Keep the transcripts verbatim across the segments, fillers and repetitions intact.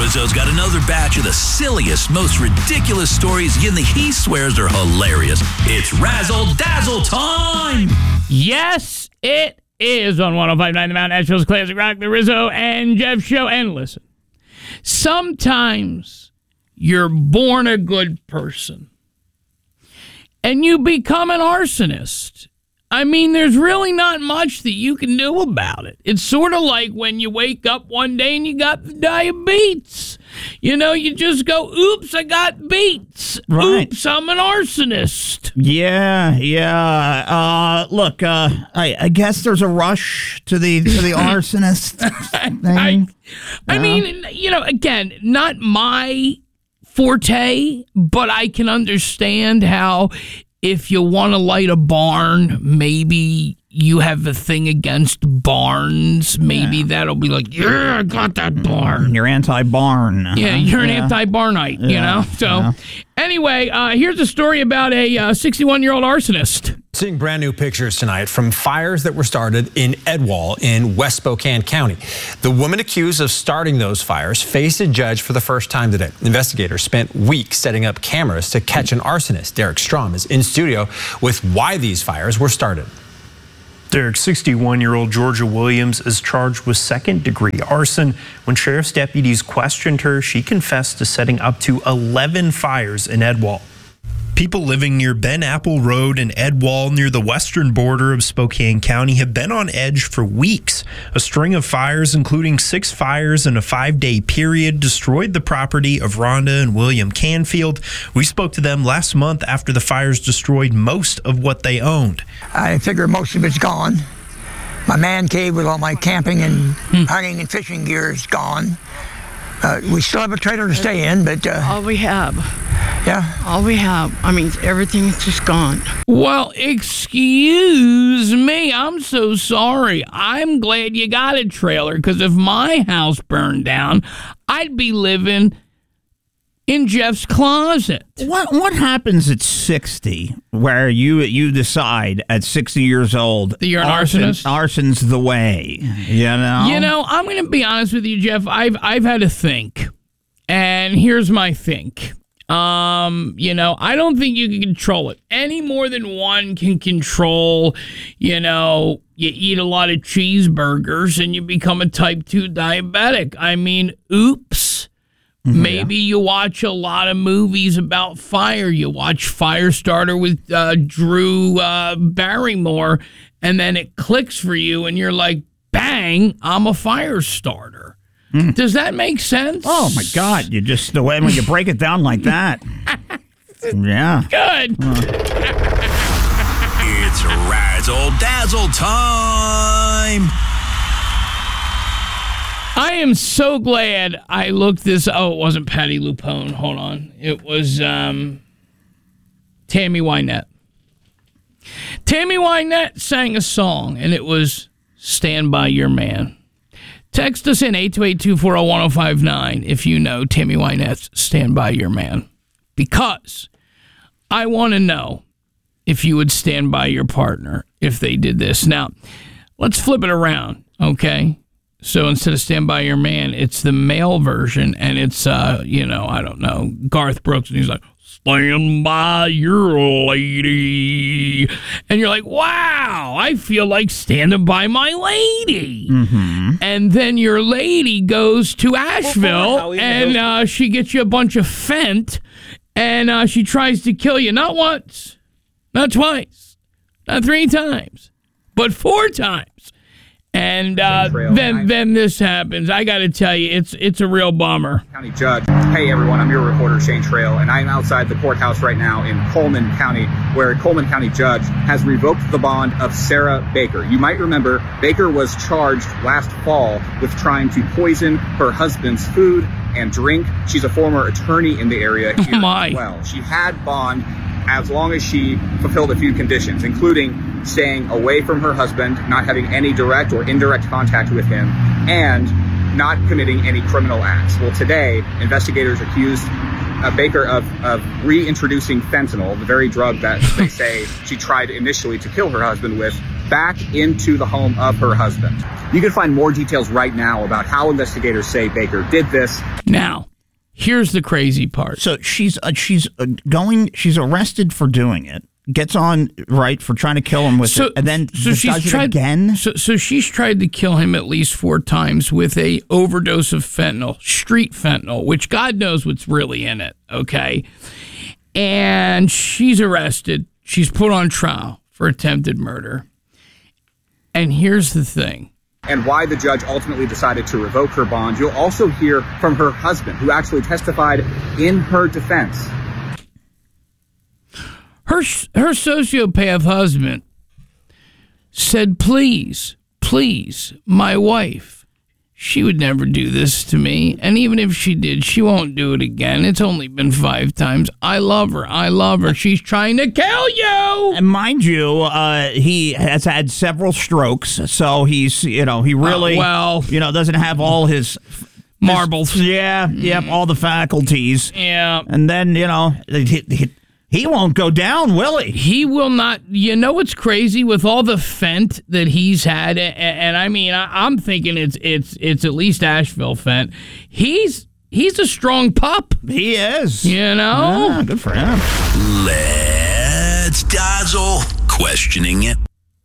Rizzo's got another batch of the silliest, most ridiculous stories again that he swears are hilarious. It's Razzle Dazzle time! Yes, it is on one oh five point nine The Mount Nashville's Classic Rock, the Rizzo and Jeff Show. And listen, sometimes you're born a good person and you become an arsonist. I mean, there's really not much that you can do about it. It's sort of like when you wake up one day and you got the diabetes. You know, you just go, oops, I got beets. Right. Oops, I'm an arsonist. Yeah, yeah. Uh, look, uh, I, I guess there's a rush to the to the arsonist thing. I, I Yeah. mean, you know, again, not my forte, but I can understand how if you want to light a barn, maybe you have a thing against barns. Maybe Yeah. that'll be like, yeah, I got that barn. You're anti-barn. Yeah, huh? you're an Yeah. anti-barnite, you Yeah, know? So, yeah. anyway, uh, here's a story about a uh, sixty-one-year-old arsonist. Seeing brand new pictures tonight from fires that were started in Edwall in West Spokane County. The woman accused of starting those fires faced a judge for the first time today. Investigators spent weeks setting up cameras to catch an arsonist. Derek Strom is in studio with why these fires were started. Derek, sixty-one-year-old Georgia Williams is charged with second-degree arson. When sheriff's deputies questioned her, she confessed to setting up to eleven fires in Edwall. People living near Ben Apple Road and Edwall near the western border of Spokane County have been on edge for weeks. A string of fires, including six fires in a five-day period, destroyed the property of Rhonda and William Canfield. We spoke to them last month after the fires destroyed most of what they owned. I figure most of it's gone. My man cave with all my camping and hunting and fishing gear is gone. Uh, we still have a trailer to stay in, but uh, All we have, yeah. all we have, I mean, everything's just gone. Well, excuse me. I'm so sorry. I'm glad you got a trailer, because if my house burned down, I'd be living in Jeff's closet. What what happens at sixty where you you decide at sixty years old That you're an arson, arsonist? arson's the way, you know? You know, I'm going to be honest with you, Jeff. I've I've had to think, and here's my think. Um, you know, I don't think you can control it any more than one can control. You know, you eat a lot of cheeseburgers and you become a type two diabetic. I mean, oops. Maybe you watch a lot of movies about fire. You watch Firestarter with uh, Drew uh, Barrymore, and then it clicks for you, and you're like, bang, I'm a fire starter. Mm. Does that make sense? Oh, my God. You just, the way when you break it down like that. Yeah. Good. Uh. It's Razzle Dazzle time! I am so glad I looked this. Oh, it wasn't Patty Lupone. Hold on. It was um, Tammy Wynette. Tammy Wynette sang a song, and it was Stand By Your Man. Text us in eight two eight, two four zero, one zero five nine if you know Tammy Wynette's Stand By Your Man. Because I want to know if you would stand by your partner if they did this. Now, let's flip it around, okay? So instead of Stand By Your Man, it's the male version, and it's, uh, you know, I don't know, Garth Brooks, and he's like, stand by your lady. And you're like, wow, I feel like standing by my lady. Mm-hmm. And then your lady goes to Asheville, and uh, she gets you a bunch of Fent, and uh, she tries to kill you, not once, not twice, not three times, but four times. And uh, then then this happens. I got to tell you, it's it's a real bummer. County Judge. Hey everyone, I'm your reporter Shane Trail, and I'm outside the courthouse right now in Coleman County, where Coleman County Judge has revoked the bond of Sarah Baker. You might remember Baker was charged last fall with trying to poison her husband's food and drink. She's a former attorney in the area here Oh my. as well. She had bond as long as she fulfilled a few conditions, including staying away from her husband, not having any direct or indirect contact with him, and not committing any criminal acts. Well, today, investigators accused uh, Baker of, of reintroducing fentanyl, the very drug that they say she tried initially to kill her husband with, back into the home of her husband. You can find more details right now about how investigators say Baker did this. Now, here's the crazy part. So she's uh, she's uh, going. She's arrested for doing it. Gets on right for trying to kill him with so, it, and then so does she's it tried again. So, so she's tried to kill him at least four times with a overdose of fentanyl, street fentanyl, which God knows what's really in it. Okay, and she's arrested. She's put on trial for attempted murder. And here's the thing. And why the judge ultimately decided to revoke her bond. You'll also hear from her husband, who actually testified in her defense. Her her sociopath husband said, please, please, my wife, she would never do this to me. And even if she did, she won't do it again. It's only been five times. I love her. I love her. She's trying to kill you. And mind you, uh, he has had several strokes, so he's, you know, he really, uh, well, you know, doesn't have all his marbles. His, yeah, mm. yep, all the faculties. Yeah. And then, you know, he, he, he won't go down, will he? He will not. You know what's crazy with all the fent that he's had, and, and I mean, I, I'm thinking it's it's it's at least Asheville fent. He's he's a strong pup. He is. You know, yeah, good for him. Let's dazzle questioning it.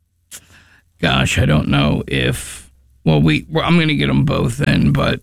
Gosh, I don't know if. Well, we I'm going to get them both in, but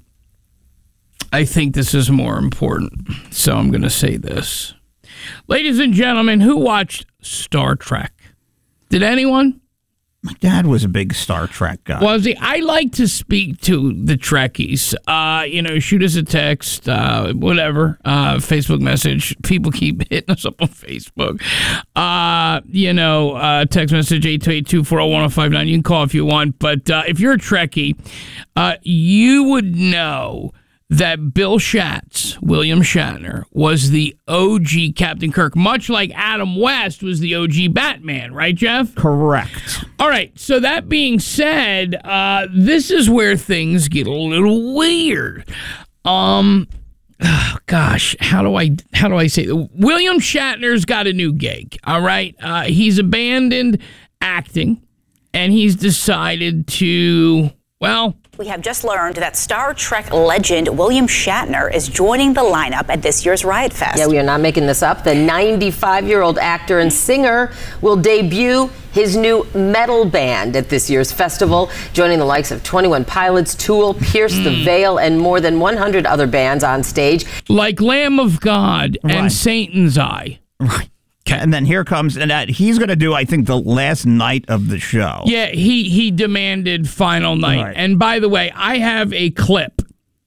I think this is more important. So I'm going to say this. Ladies and gentlemen, who watched Star Trek? Did anyone? My dad was a big Star Trek guy. Was he? I like to speak to the Trekkies. Uh, you know, shoot us a text, uh, whatever, uh, Facebook message. People keep hitting us up on Facebook. Uh, you know, uh, text message eight two eight, two four zero, one zero five nine. You can call if you want. But uh, if you're a Trekkie, uh, you would know that Bill Schatz, William Shatner, was the O G Captain Kirk, much like Adam West was the O G Batman, right, Jeff? Correct. All right, so that being said, uh, this is where things get a little weird. Um, oh, gosh, how do I how do I say it? William Shatner's got a new gig, all right? Uh, he's abandoned acting, and he's decided to, well... We have just learned that Star Trek legend William Shatner is joining the lineup at this year's Riot Fest. Yeah, we are not making this up. The ninety-five-year-old actor and singer will debut his new metal band at this year's festival, joining the likes of twenty-one Pilots, Tool, Pierce Mm. the Veil, and more than one hundred other bands on stage. Like Lamb of God and Right. Satan's Eye. Right. And then here comes, and that he's going to do, I think, the last night of the show. Yeah, he he demanded final night. Right. And by the way, I have a clip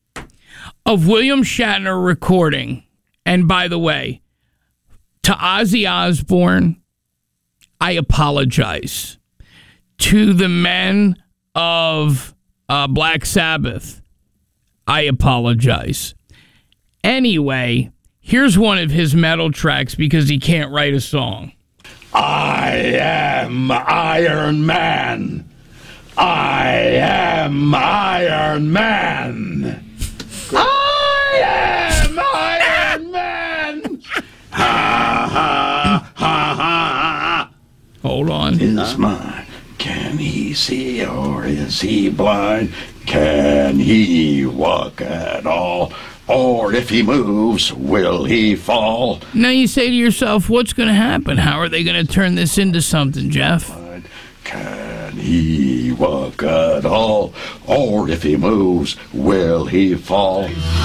of William Shatner recording. And by the way, to Ozzy Osbourne, I apologize. To the men of uh, Black Sabbath, I apologize. Anyway, here's one of his metal tracks because he can't write a song. I am Iron Man. I am Iron Man. I am Iron Man. Ha ha ha ha. Hold on. Is mine. Can he see or is he blind? Can he walk at all? Or if he moves, will he fall? Now you say to yourself, what's going to happen? How are they going to turn this into something, Jeff? Can he walk at all? Or if he moves, will he fall?